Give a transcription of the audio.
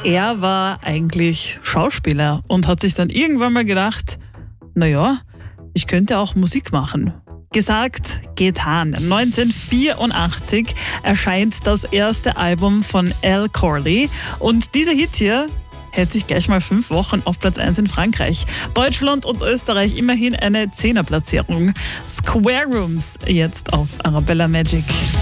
Er war eigentlich Schauspieler und hat sich dann irgendwann mal gedacht, naja, ich könnte auch Musik machen. Gesagt, getan. 1984 erscheint das erste Album von Al Corley und dieser Hit hier hält sich gleich mal 5 Wochen auf Platz 1 in Frankreich. Deutschland und Österreich immerhin eine 10er-Platzierung. Square Rooms jetzt auf Arabella Magic.